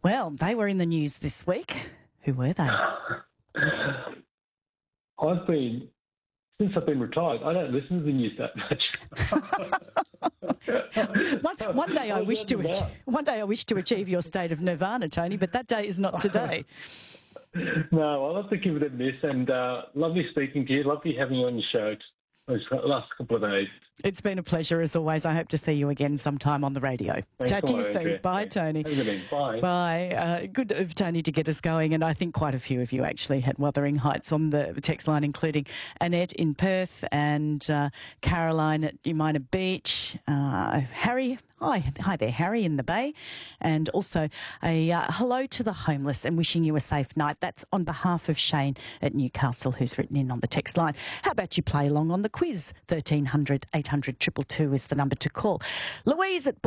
Well, they were in the news this week. Who were they? Since I've been retired, I don't listen to the news that much. One day I wish to achieve your state of nirvana, Tony, but that day is not today. No, I'll have to give it a miss. And lovely speaking to you. Lovely having you on your show those last couple of days. It's been a pleasure as always. I hope to see you again sometime on the radio. Chat to you soon. Andrea. Bye, Tony. Have a good evening. Bye. Bye. Good of Tony to get us going, and I think quite a few of you actually had Wuthering Heights on the text line, including Annette in Perth and Caroline at Umina Beach, Harry. Hi there, Harry in the Bay, and also a hello to the homeless and wishing you a safe night. That's on behalf of Shane at Newcastle, who's written in on the text line. How about you play along on the quiz? 1300 800 222 is the number to call. Louise at